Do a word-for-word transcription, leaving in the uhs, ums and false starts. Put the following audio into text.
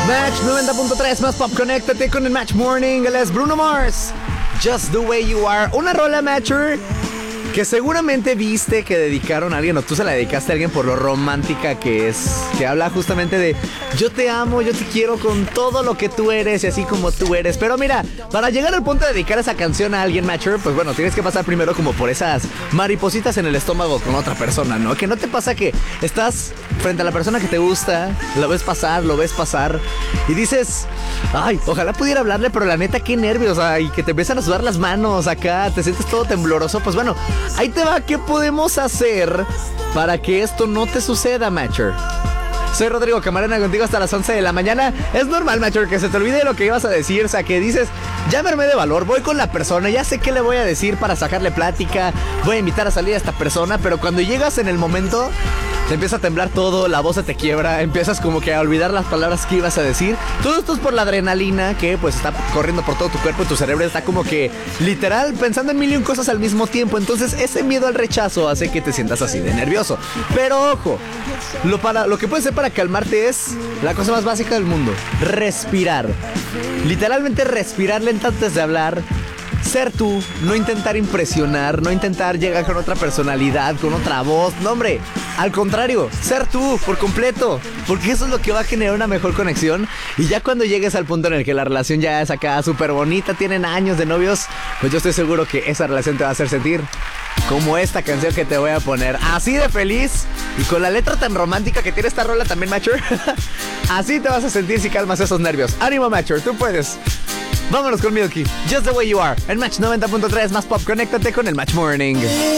Match noventa punto tres más pop, conéctate con el Match Morning. Él es Bruno Mars, Just the Way You Are. Una rola, Matcher, que seguramente viste que dedicaron a alguien, o tú se la dedicaste a alguien por lo romántica que es, que habla justamente de yo te amo, yo te quiero con todo lo que tú eres y así como tú eres. Pero mira, para llegar al punto de dedicar esa canción a alguien, Matcher, pues bueno, tienes que pasar primero como por esas maripositas en el estómago con otra persona, ¿no? Que no te pasa que estás frente a la persona que te gusta, lo ves pasar, lo ves pasar y dices, ay, ojalá pudiera hablarle, pero la neta, qué nervios, ay, que te empiezan a sudar las manos acá, te sientes todo tembloroso. Pues bueno, ahí te va, ¿qué podemos hacer para que esto no te suceda, Matcher? Soy Rodrigo Camarena, contigo hasta las once de la mañana. Es normal, Matcher, que se te olvide lo que ibas a decir. O sea, que dices, ya me armé de valor, voy con la persona, ya sé qué le voy a decir para sacarle plática, voy a invitar a salir a esta persona. Pero cuando llegas en el momento, te empieza a temblar todo, la voz se te quiebra, empiezas como que a olvidar las palabras que ibas a decir. Todo esto es por la adrenalina que pues está corriendo por todo tu cuerpo y tu cerebro está como que literal pensando en mil y un cosas al mismo tiempo. Entonces ese miedo al rechazo hace que te sientas así de nervioso. Pero ojo, lo, para, lo que puedes hacer para calmarte es la cosa más básica del mundo: respirar. Literalmente respirar lento antes de hablar. Ser tú, no intentar impresionar, no intentar llegar con otra personalidad, con otra voz. No, hombre, al contrario, ser tú por completo, porque eso es lo que va a generar una mejor conexión. Y ya cuando llegues al punto en el que la relación ya es acá súper bonita, tienen años de novios, pues yo estoy seguro que esa relación te va a hacer sentir como esta canción que te voy a poner, así de feliz y con la letra tan romántica que tiene esta rola también, Matcher. Así te vas a sentir si calmas esos nervios. Ánimo, Matcher, tú puedes. Vámonos con Milky, Just the Way You Are, en Match noventa punto tres más pop, conéctate con el Match Morning.